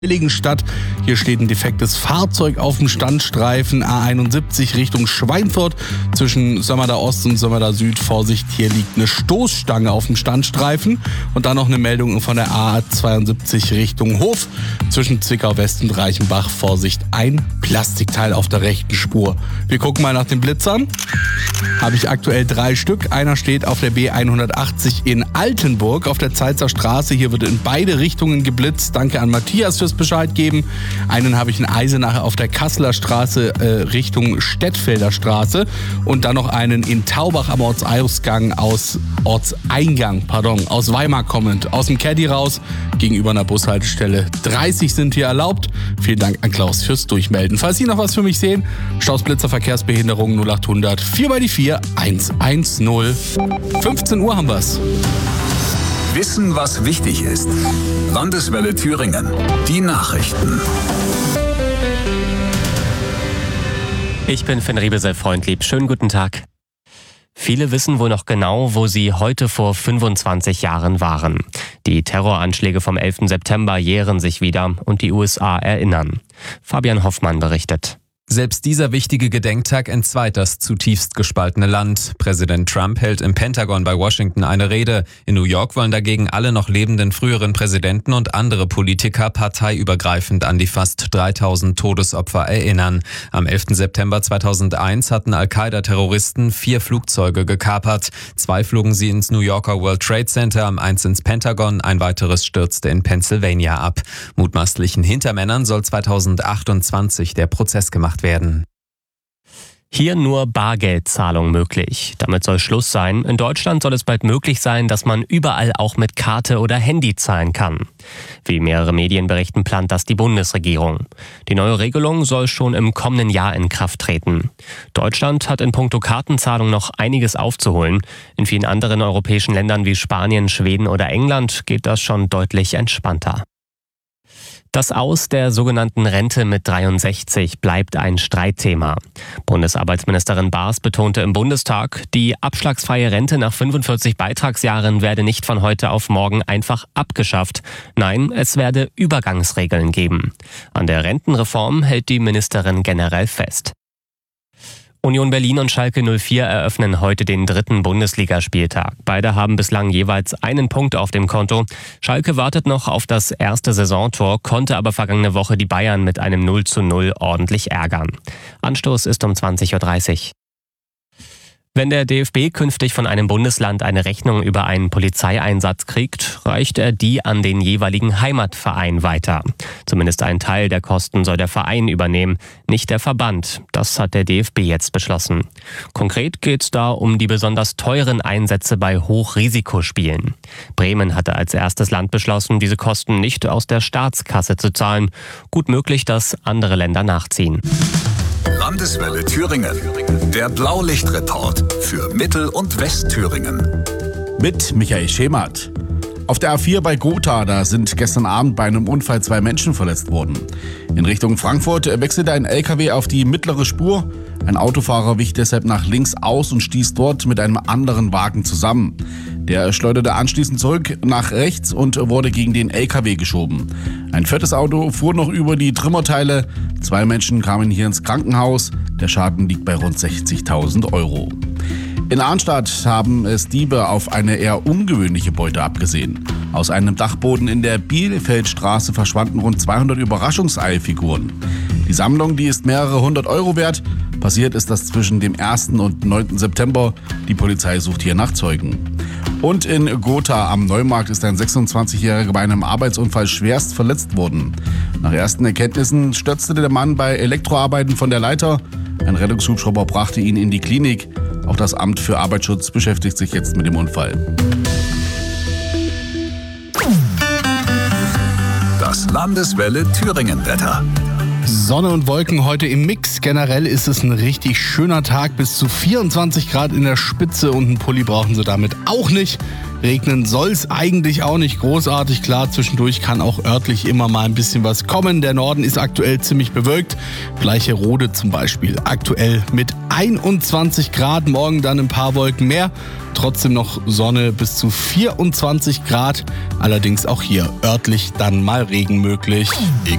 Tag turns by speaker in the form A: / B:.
A: Stadt. Hier steht ein defektes Fahrzeug auf dem Standstreifen A71 Richtung Schweinfurt zwischen Sömmerda Ost und Sömmerda Süd. Vorsicht, hier liegt eine Stoßstange auf dem Standstreifen. Und dann noch eine Meldung von der A72 Richtung Hof zwischen Zwickau West und Reichenbach. Vorsicht, ein Plastikteil auf der rechten Spur. Wir gucken mal nach den Blitzern. Habe ich aktuell 3 Stück. Einer steht auf der B180 in Altenburg auf der Zeitzer Straße. Hier wird in beide Richtungen geblitzt. Danke an Matthias fürs Bescheid geben. Einen habe ich in Eisenach auf der Kasseler Straße Richtung Stettfelder Straße und dann noch einen in Taubach am aus Weimar kommend, aus dem Caddy raus, gegenüber einer Bushaltestelle. 30 sind hier erlaubt. Vielen Dank an Klaus fürs Durchmelden. Falls Sie noch was für mich sehen, Staus, Blitzer, Verkehrsbehinderung 0800 4x4 110. 15 Uhr haben wir's.
B: Wissen, was wichtig ist. Landeswelle Thüringen. Die Nachrichten.
C: Ich bin Finn Riebesel-Freundlieb. Schönen guten Tag. Viele wissen wohl noch genau, wo sie heute vor 25 Jahren waren. Die Terroranschläge vom 11. September jähren sich wieder und die USA erinnern. Fabian Hoffmann berichtet.
D: Selbst dieser wichtige Gedenktag entzweit das zutiefst gespaltene Land. Präsident Trump hält im Pentagon bei Washington eine Rede. In New York wollen dagegen alle noch lebenden früheren Präsidenten und andere Politiker parteiübergreifend an die fast 3000 Todesopfer erinnern. Am 11. September 2001 hatten Al-Qaida-Terroristen 4 Flugzeuge gekapert. 2 flogen sie ins New Yorker World Trade Center, 1 ins Pentagon, ein weiteres stürzte in Pennsylvania ab. Mutmaßlichen Hintermännern soll 2028 der Prozess gemacht werden.
C: Hier nur Bargeldzahlung möglich. Damit soll Schluss sein. In Deutschland soll es bald möglich sein, dass man überall auch mit Karte oder Handy zahlen kann. Wie mehrere Medien berichten, plant das die Bundesregierung. Die neue Regelung soll schon im kommenden Jahr in Kraft treten. Deutschland hat in puncto Kartenzahlung noch einiges aufzuholen. In vielen anderen europäischen Ländern wie Spanien, Schweden oder England geht das schon deutlich entspannter. Das Aus der sogenannten Rente mit 63 bleibt ein Streitthema. Bundesarbeitsministerin Baas betonte im Bundestag, die abschlagsfreie Rente nach 45 Beitragsjahren werde nicht von heute auf morgen einfach abgeschafft. Nein, es werde Übergangsregeln geben. An der Rentenreform hält die Ministerin generell fest. Union Berlin und Schalke 04 eröffnen heute den 3. Bundesligaspieltag. Beide haben bislang jeweils einen Punkt auf dem Konto. Schalke wartet noch auf das erste Saisontor, konnte aber vergangene Woche die Bayern mit einem 0:0 ordentlich ärgern. Anstoß ist um 20.30 Uhr. Wenn der DFB künftig von einem Bundesland eine Rechnung über einen Polizeieinsatz kriegt, reicht er die an den jeweiligen Heimatverein weiter. Zumindest ein Teil der Kosten soll der Verein übernehmen, nicht der Verband. Das hat der DFB jetzt beschlossen. Konkret geht es da um die besonders teuren Einsätze bei Hochrisikospielen. Bremen hatte als erstes Land beschlossen, diese Kosten nicht aus der Staatskasse zu zahlen. Gut möglich, dass andere Länder nachziehen.
B: Landeswelle Thüringen. Der Blaulichtreport für Mittel- und Westthüringen.
E: Mit Michael Schemert. Auf der A4 bei Gotha, da sind gestern Abend bei einem Unfall 2 Menschen verletzt worden. In Richtung Frankfurt wechselte ein LKW auf die mittlere Spur. Ein Autofahrer wich deshalb nach links aus und stieß dort mit einem anderen Wagen zusammen. Der schleuderte anschließend zurück nach rechts und wurde gegen den LKW geschoben. Ein 4. Auto fuhr noch über die Trümmerteile. 2 Menschen kamen hier ins Krankenhaus. Der Schaden liegt bei rund 60.000 Euro. In Arnstadt haben es Diebe auf eine eher ungewöhnliche Beute abgesehen. Aus einem Dachboden in der Bielefeldstraße verschwanden rund 200 Überraschungseifiguren. Die Sammlung, die ist mehrere 100 Euro wert. Passiert ist das zwischen dem 1. und 9. September. Die Polizei sucht hier nach Zeugen. Und in Gotha am Neumarkt ist ein 26-Jähriger bei einem Arbeitsunfall schwerst verletzt worden. Nach ersten Erkenntnissen stürzte der Mann bei Elektroarbeiten von der Leiter. Ein Rettungshubschrauber brachte ihn in die Klinik. Auch das Amt für Arbeitsschutz beschäftigt sich jetzt mit dem Unfall.
B: Das Landeswelle Thüringen-Wetter.
A: Sonne und Wolken heute im Mix. Generell ist es ein richtig schöner Tag, bis zu 24 Grad in der Spitze und einen Pulli brauchen Sie damit auch nicht. Regnen soll es eigentlich auch nicht großartig. Klar, zwischendurch kann auch örtlich immer mal ein bisschen was kommen. Der Norden ist aktuell ziemlich bewölkt. Bleicherode zum Beispiel aktuell mit 21 Grad. Morgen dann ein paar Wolken mehr. Trotzdem noch Sonne bis zu 24 Grad. Allerdings auch hier örtlich dann mal Regen möglich.